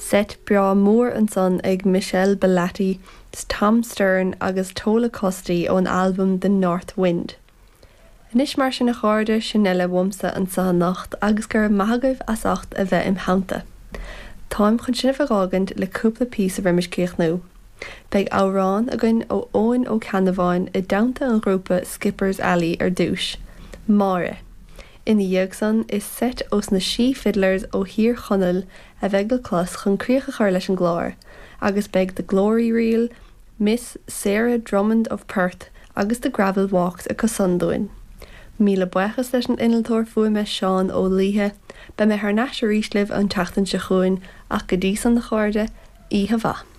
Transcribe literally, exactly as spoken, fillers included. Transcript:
Set bra mór an son ag Michelle Bellaty, Tom Stern agus Tola Costi ó an album The North Wind. Inis mar sin na cháirde Chanella womsa an sa nacht agus gur maithagah as acht a bheith im hanta. Táim chun sinna bhrágant le cúpla pís a bheimis céach nó. Beidh árán a gin ó Owen ó Canaváin i damta an grúpa Skippers Alley ar dúis. Máire. In the Yugson is set os na she fiddlers ó hir chonel a vegel clas chun críocha chuir leis an glór, agus beg the Glory Reel, Miss Sarah Drummond of Perth, agus the Gravel Walks a Cossundoin. Míle buchas leis an inaltóir fua me Seán ó Líthe, be me haar nasha rísliv an tachtan se chuin ach go dtí san na cháirde, í ha bha.